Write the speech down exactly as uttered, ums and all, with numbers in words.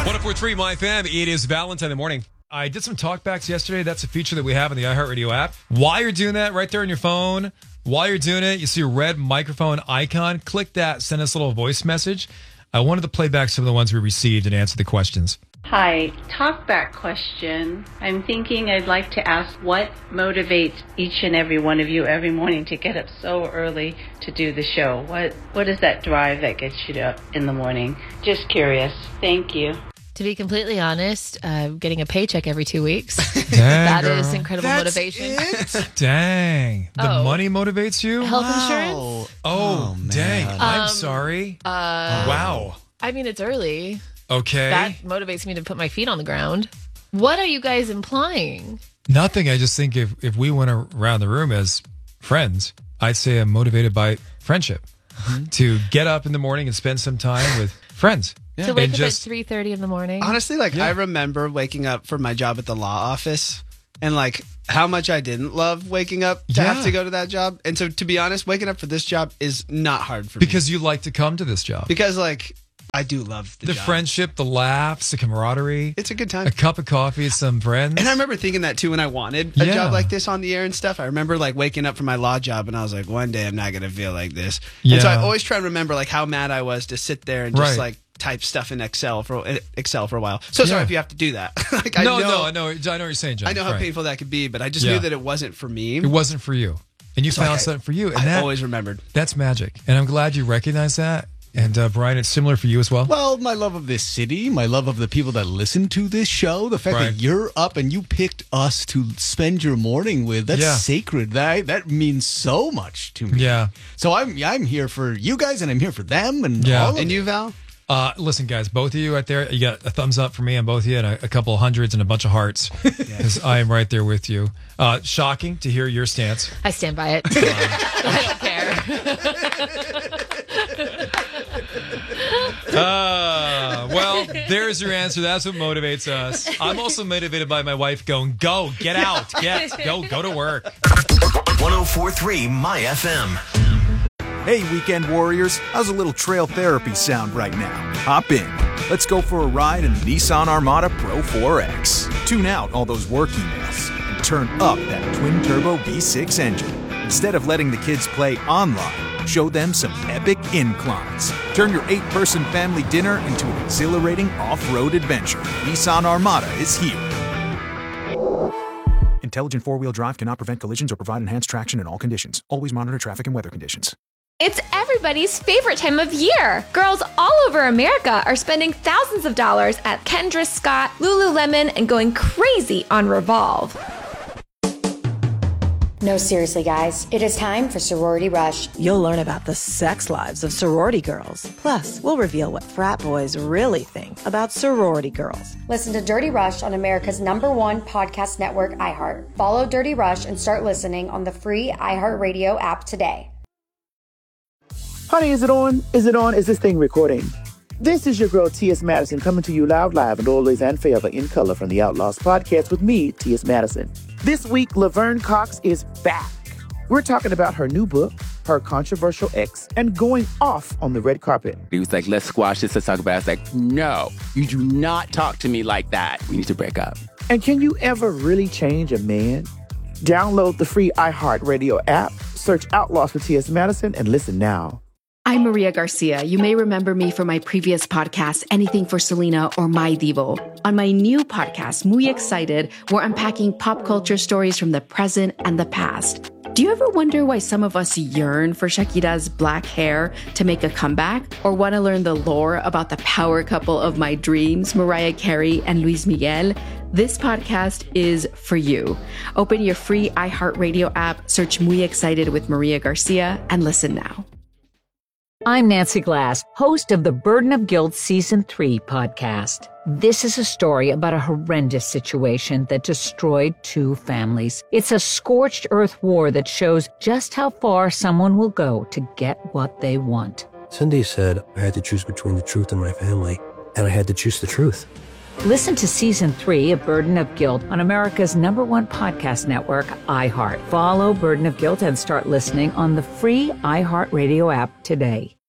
one oh four point three My Fam. It is Valentine in the morning. I did some talkbacks yesterday. That's a feature that we have in the iHeartRadio app. While you're doing that, right there on your phone, while you're doing it, you see a red microphone icon. Click that. Send us a little voice message. I wanted to play back some of the ones we received and answer the questions. Hi, talkback question. I'm thinking I'd like to ask what motivates each and every one of you every morning to get up so early to do the show? What What is that drive that gets you up in the morning? Just curious. Thank you. To be completely honest, uh, getting a paycheck every two weeks. Dang, that girl. is incredible That's motivation. it? Dang. The Oh. money motivates you? Health Wow. insurance? Oh, Oh, man. dang. I'm Um, sorry. Uh, Wow. I mean, it's early. Okay. That motivates me to put my feet on the ground. What are you guys implying? Nothing. I just think if, if we went around the room as friends, I'd say I'm motivated by friendship. Mm-hmm. To get up in the morning and spend some time with friends. Yeah. To wake And up just- at three thirty in the morning? Honestly, like Yeah. I remember waking up for my job at the law office and like how much I didn't love waking up to Yeah. have to go to that job. And so to be honest, waking up for this job is not hard for me. Because you like to come to this job. Because like I do love the, The job. friendship, the laughs, the camaraderie, It's a good time. a cup of coffee, some friends. And I remember thinking that too when I wanted a Yeah. job like this on the air and stuff. I remember like waking up for my law job and I was like, one day I'm not going to feel like this. Yeah. And so I always try to remember like how mad I was to sit there and just Right. like type stuff in Excel for Excel for a while. So sorry Yeah. if you have to do that. like, I no, know, no, I know, I know what you're saying, John. I know how Right. painful that could be, but I just Yeah. knew that it wasn't for me. It wasn't for you. And you So, found like, I- something for you. And I that, always remembered. that's magic. And I'm glad you recognize that. And uh, Brian, it's similar for you as well? Well, my love of this city, my love of the people that listen to this show, the fact Right. that you're up and you picked us to spend your morning with, that's Yeah. sacred. That that means so much to me. Yeah. So I'm I'm here for you guys and I'm here for them and Yeah. all of And it. you, Val? Uh, listen, guys, both of you right there, you got a thumbs up for me on both of you and a, a couple of hundreds and a bunch of hearts because I am right there with you. Uh, shocking to hear your stance. I stand by it. I don't care. Uh, well, there's your answer. That's what motivates us. I'm also motivated by my wife going, go, get out, get, go, go to work. one oh four point three My F M. Hey, weekend warriors, how's a little trail therapy sound right now? Hop in. Let's go for a ride in the Nissan Armada Pro four X. Tune out all those work emails and turn up that twin-turbo V six engine. Instead of letting the kids play online, show them some epic inclines. Turn your eight-person family dinner into an exhilarating off-road adventure. Nissan Armada is here. Intelligent four-wheel drive cannot prevent collisions or provide enhanced traction in all conditions. Always monitor traffic and weather conditions. It's everybody's favorite time of year. Girls all over America are spending thousands of dollars at Kendra Scott, Lululemon, and going crazy on Revolve. No, seriously, guys. It is time for Sorority Rush. You'll learn about the sex lives of sorority girls. Plus, we'll reveal what frat boys really think about sorority girls. Listen to Dirty Rush on America's number one podcast network, iHeart. Follow Dirty Rush and start listening on the free iHeartRadio app today. Honey, is it on? Is it on? Is this thing recording? This is your girl, T S. Madison, coming to you loud, live, and always and forever in color from the Outlaws podcast with me, T S. Madison. This week, Laverne Cox is back. We're talking about her new book, her controversial ex, and going off on the red carpet. He was like, let's squash this, let's talk about it. I was like, no, you do not talk to me like that. We need to break up. And can you ever really change a man? Download the free iHeartRadio app, search Outlaws with T S. Madison, and listen now. I'm Maria Garcia. You may remember me from my previous podcast, Anything for Selena or My Divo. On my new podcast, Muy Excited, we're unpacking pop culture stories from the present and the past. Do you ever wonder why some of us yearn for Shakira's black hair to make a comeback? Or want to learn the lore about the power couple of my dreams, Mariah Carey and Luis Miguel? This podcast is for you. Open your free iHeartRadio app, search Muy Excited with Maria Garcia, and listen now. I'm Nancy Glass, host of the Burden of Guilt Season three podcast. This is a story about a horrendous situation that destroyed two families. It's a scorched earth war that shows just how far someone will go to get what they want. Cindy said I had to choose between the truth and my family, and I had to choose the truth. Listen to Season three of Burden of Guilt on America's number one podcast network, iHeart. Follow Burden of Guilt and start listening on the free iHeartRadio app today.